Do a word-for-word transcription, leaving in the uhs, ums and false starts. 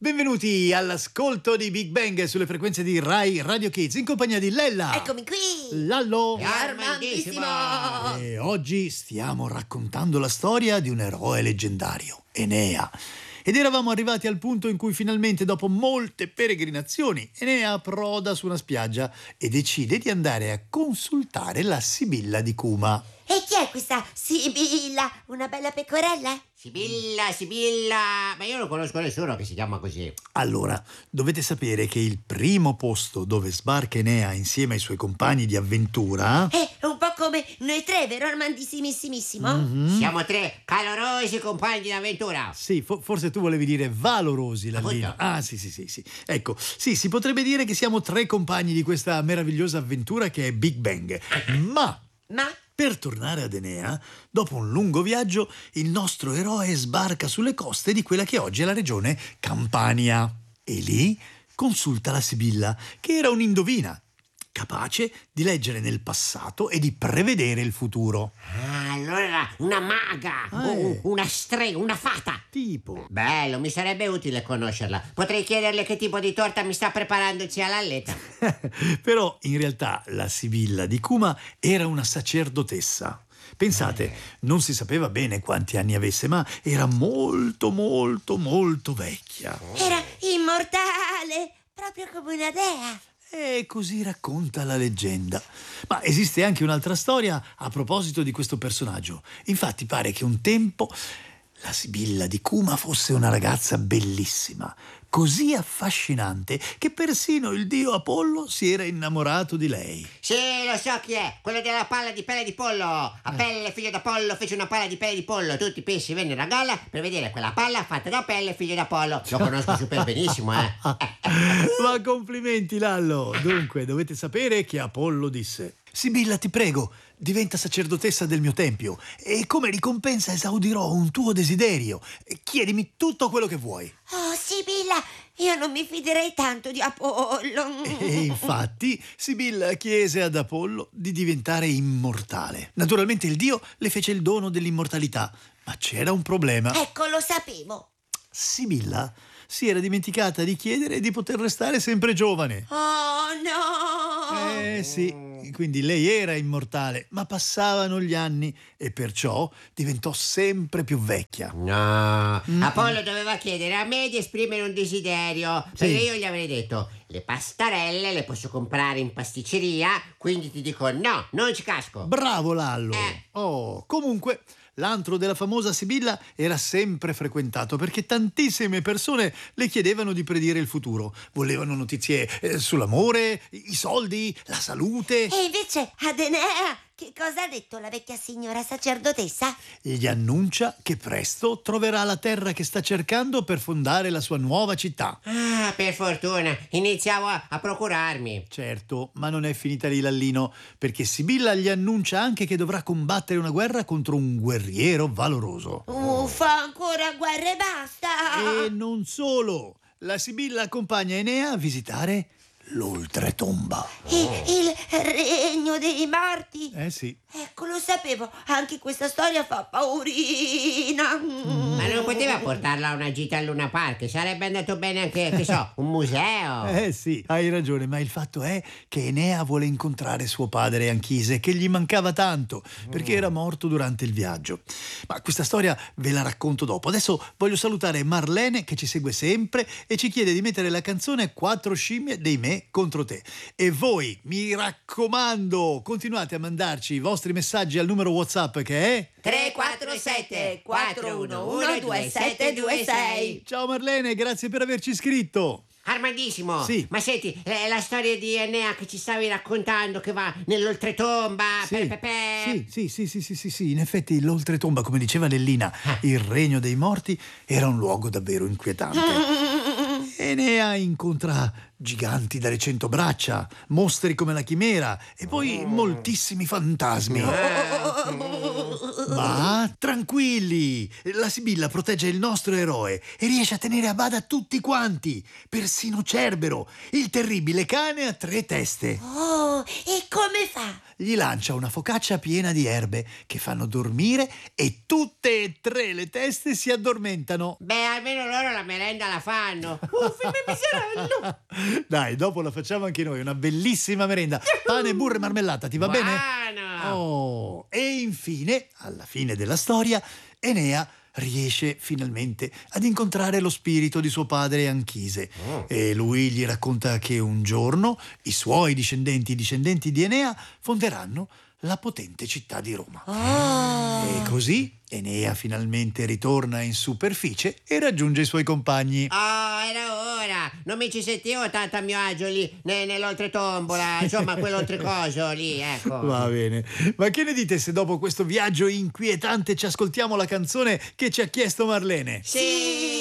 Benvenuti all'ascolto di Big Bang sulle frequenze di Rai Radio Kids in compagnia di Lella. Eccomi qui. Lallo. Armandissimo. E oggi stiamo raccontando la storia di un eroe leggendario, Enea. Ed eravamo arrivati al punto in cui finalmente, dopo molte peregrinazioni, Enea approda su una spiaggia e decide di andare a consultare la Sibilla di Cuma. E chi è questa Sibilla? Una bella pecorella? Sibilla, Sibilla, ma io non conosco nessuno che si chiama così. Allora, dovete sapere che il primo posto dove sbarca Enea insieme ai suoi compagni di avventura... È un po' come noi tre, vero Armandissimissimissimo? Mm-hmm. Siamo tre calorosi compagni di avventura. Sì, fo- forse tu volevi dire valorosi, Lallino. Appunto. Ah, sì, sì, sì, sì. Ecco, sì, si potrebbe dire che siamo tre compagni di questa meravigliosa avventura che è Big Bang. Ma... Ma? Per tornare ad Enea, dopo un lungo viaggio, il nostro eroe sbarca sulle coste di quella che oggi è la regione Campania. E lì consulta la Sibilla, che era un'indovina, capace di leggere nel passato e di prevedere il futuro. Ah, allora una maga, Ah, o eh. una strega, una fata. Tipo... Bello, mi sarebbe utile conoscerla. Potrei chiederle che tipo di torta mi sta preparando zia Lalletta. Però in realtà la Sibilla di Cuma era una sacerdotessa. Pensate, non si sapeva bene quanti anni avesse, ma era molto, molto, molto vecchia. Era immortale, proprio come una dea. E così racconta la leggenda. Ma esiste anche un'altra storia a proposito di questo personaggio. Infatti pare che un tempo la Sibilla di Cuma fosse una ragazza bellissima, così affascinante che persino il dio Apollo si era innamorato di lei. Sì, lo so chi è, quello della palla di pelle di pollo. Apelle, figlio d'Apollo, fece una palla di pelle di pollo. Tutti i pesci vennero a galla per vedere quella palla fatta da Apelle, figlio d'Apollo. Lo conosco super benissimo, eh. Ma complimenti, Lallo! Dunque, dovete sapere che Apollo disse: Sibilla, ti prego, diventa sacerdotessa del mio tempio e come ricompensa esaudirò un tuo desiderio. Chiedimi tutto quello che vuoi. Oh, Sibilla, io non mi fiderei tanto di Apollo. E infatti Sibilla chiese ad Apollo di diventare immortale. Naturalmente il dio le fece il dono dell'immortalità, ma c'era un problema. Ecco, lo sapevo. Sibilla si era dimenticata di chiedere di poter restare sempre giovane. Oh, no! Eh sì, quindi lei era immortale, ma passavano gli anni e perciò diventò sempre più vecchia. No, Mm. Apollo doveva chiedere a me di esprimere un desiderio. Perché io gli avrei detto: le pastarelle le posso comprare in pasticceria, quindi ti dico no, non ci casco. Bravo Lallo! Eh. Oh, comunque, l'antro della famosa Sibilla era sempre frequentato perché tantissime persone le chiedevano di predire il futuro. Volevano notizie eh, sull'amore, i soldi, la salute. E invece ad Enea, che cosa ha detto la vecchia signora sacerdotessa? Gli annuncia che presto troverà la terra che sta cercando per fondare la sua nuova città. Ah, per fortuna, iniziavo a, a procurarmi. Certo, ma non è finita lì, Lallino, perché Sibilla gli annuncia anche che dovrà combattere una guerra contro un guerriero valoroso. Uffa, ancora guerra e basta! E non solo, la Sibilla accompagna Enea a visitare l'oltretomba. Il, il regno dei morti. Eh sì. Ecco, lo sapevo. Anche questa storia fa paurina. Ma non poteva portarla a una gita al Luna Park? Sarebbe andato bene anche, che so, un museo. Eh sì, hai ragione, ma il fatto è che Enea vuole incontrare suo padre Anchise, che gli mancava tanto, perché era morto durante il viaggio. Ma questa storia ve la racconto dopo. Adesso voglio salutare Marlene, che ci segue sempre e ci chiede di mettere la canzone Quattro scimmie dei me contro te. E voi, mi raccomando, continuate a mandarci i vostri messaggi al numero WhatsApp che è tre quattro sette quattro uno uno due sette due sei. Ciao Marlene, grazie per averci scritto. Armandissimo, Sì. ma senti, eh, la storia di Enea che ci stavi raccontando, che va nell'oltretomba, Sì, pe- pe- pe- sì, sì, sì, sì, sì, sì, sì, in effetti l'oltretomba, come diceva Nellina, il regno dei morti era un luogo davvero inquietante. Enea incontra giganti dalle cento braccia, mostri come la chimera e poi moltissimi fantasmi. Oh, oh, oh, Ma tranquilli, la Sibilla protegge il nostro eroe e riesce a tenere a bada tutti quanti, persino Cerbero, il terribile cane a tre teste. Oh, e come fa? Gli lancia una focaccia piena di erbe che fanno dormire e tutte e tre le teste si addormentano. Beh, almeno loro la merenda la fanno. Uffi, miserello! Dai, dopo la facciamo anche noi, una bellissima merenda. Pane, burro e marmellata, ti va bene? Buono! Oh, e infine, alla fine della storia, Enea riesce finalmente ad incontrare lo spirito di suo padre Anchise. Oh. E lui gli racconta che un giorno i suoi discendenti, i discendenti di Enea, fonderanno la potente città di Roma. Oh. E così Enea finalmente ritorna in superficie e raggiunge i suoi compagni. Oh, era ora! Non mi ci sentivo tanto a mio agio lì, ne- nell'oltretombola, insomma, quell'oltrecoso lì, ecco. Va bene, ma che ne dite se dopo questo viaggio inquietante ci ascoltiamo la canzone che ci ha chiesto Marlene? Sì!